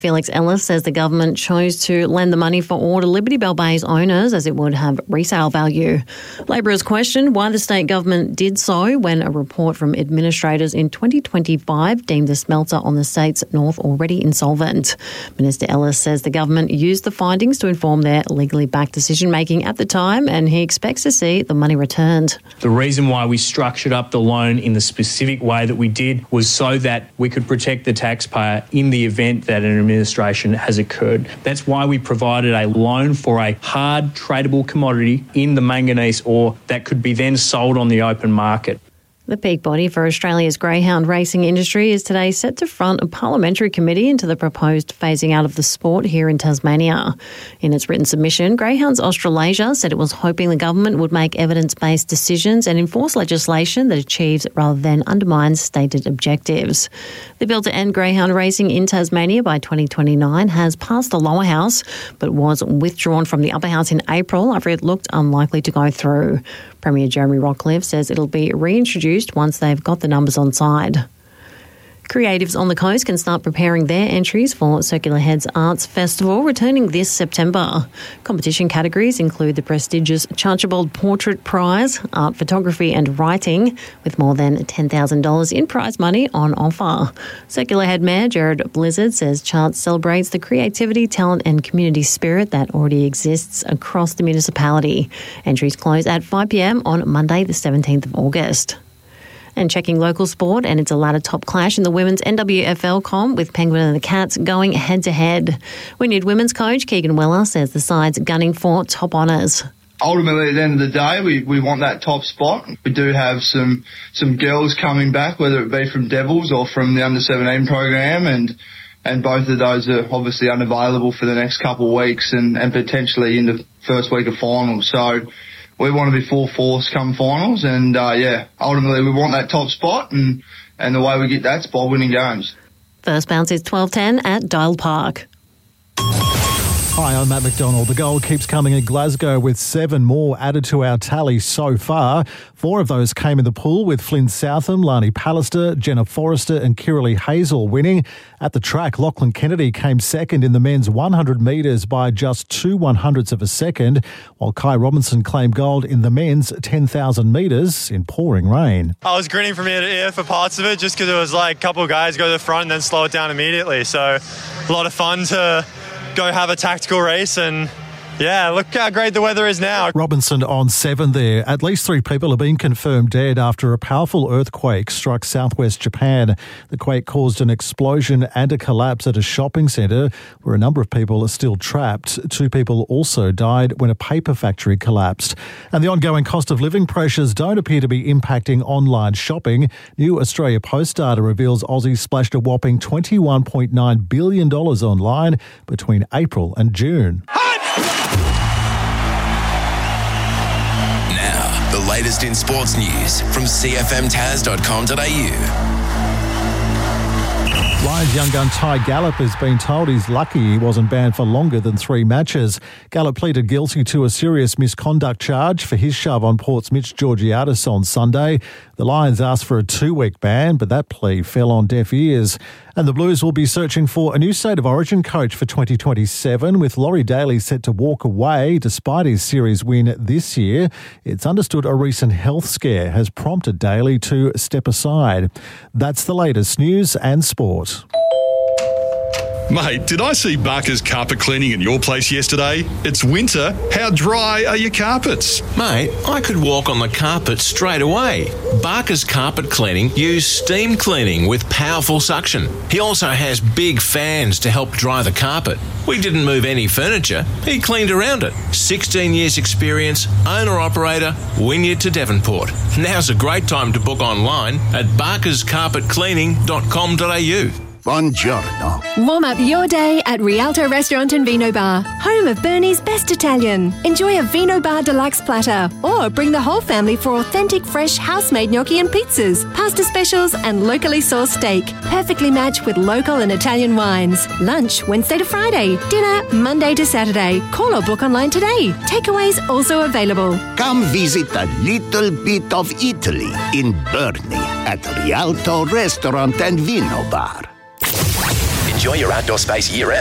Felix Ellis says the government chose to lend the money for all to Liberty Bell Bay's owners as it would have resale value. Labor has questioned why the state government did so when a report from administrators in 2025 deemed the smelter on the state's north already insolvent. Minister Ellis says the government used the findings to inform their legally backed decision-making at the time, and he expects to see the money returned. The reason why we structured up the loan in the specific way that we did was so that we could protect the taxpayer in the event that an administration has occurred. That's why we provided a loan for a hard tradable commodity in the manganese ore that could be then sold on the open market. The peak body for Australia's greyhound racing industry is today set to front a parliamentary committee into the proposed phasing out of the sport here in Tasmania. In its written submission, Greyhounds Australasia said it was hoping the government would make evidence-based decisions and enforce legislation that achieves rather than undermines stated objectives. The bill to end greyhound racing in Tasmania by 2029 has passed the lower house, but was withdrawn from the upper house in April after it looked unlikely to go through. Premier Jeremy Rockcliffe says it'll be reintroduced once they've got the numbers on side. Creatives on the coast can start preparing their entries for Circular Heads Arts Festival, returning this September. Competition categories include the prestigious Archibald Portrait Prize, art photography and writing, with more than $10,000 in prize money on offer. Circular Head Mayor Jared Blizzard says Charts celebrates the creativity, talent and community spirit that already exists across the municipality. Entries close at 5 p.m. on Monday the 17th of August. And checking local sport, and it's a ladder top clash in the women's NWFL comp with Penguin and the Cats going head-to-head. Wynyard women's coach Keegan Weller says the side's gunning for top honours. Ultimately, at the end of the day, we want that top spot. We do have some girls coming back, whether it be from Devils or from the under-17 program, and both of those are obviously unavailable for the next couple of weeks and potentially in the first week of finals. So we want to be full force come finals, and ultimately we want that top spot, and the way we get that spot, winning games. First bounce is 12:10 at Dial Park. Hi, I'm Matt McDonald. The goal keeps coming in Glasgow with 7 more added to our tally so far. 4 of those came in the pool with Flynn Southam, Lani Pallister, Jenna Forrester and Kiralee Hazel winning. At the track, Lachlan Kennedy came second in the men's 100 metres by just 2/100ths of a second, while Kai Robinson claimed gold in the men's 10,000 metres in pouring rain. I was grinning from ear to ear for parts of it just because it was like a couple of guys go to the front and then slow it down immediately. So a lot of fun to go have a tactical race, and yeah, look how great the weather is now. Robinson on 7 there. At least 3 people have been confirmed dead after a powerful earthquake struck southwest Japan. The quake caused an explosion and a collapse at a shopping centre where a number of people are still trapped. 2 people also died when a paper factory collapsed. And the ongoing cost of living pressures don't appear to be impacting online shopping. New Australia Post data reveals Aussie splashed a whopping $21.9 billion online between April and June. The latest in sports news from cfmtaz.com.au. Lions young gun Ty Gallup has been told he's lucky he wasn't banned for longer than 3 matches. Gallup pleaded guilty to a serious misconduct charge for his shove on Port's Mitch Georgiadis on Sunday. The Lions asked for a 2-week ban, but that plea fell on deaf ears. And the Blues will be searching for a new State of Origin coach for 2027, with Laurie Daly set to walk away despite his series win this year. It's understood a recent health scare has prompted Daly to step aside. That's the latest news and sport. Mate, did I see Barker's carpet cleaning in your place yesterday? It's winter. How dry are your carpets? Mate, I could walk on the carpet straight away. Barker's carpet cleaning use steam cleaning with powerful suction. He also has big fans to help dry the carpet. We didn't move any furniture. He cleaned around it. 16 years experience, owner-operator, Wynyard to Devonport. Now's a great time to book online at barkerscarpetcleaning.com.au. Buongiorno. Warm up your day at Rialto Restaurant and Vino Bar, home of Bernie's best Italian. Enjoy a Vino Bar Deluxe platter, or bring the whole family for authentic fresh house-made gnocchi and pizzas, pasta specials and locally sourced steak, perfectly matched with local and Italian wines. Lunch Wednesday to Friday, dinner Monday to Saturday. Call or book online today. Takeaways also available. Come visit a little bit of Italy in Burnie at Rialto Restaurant and Vino Bar. Enjoy your outdoor space year round.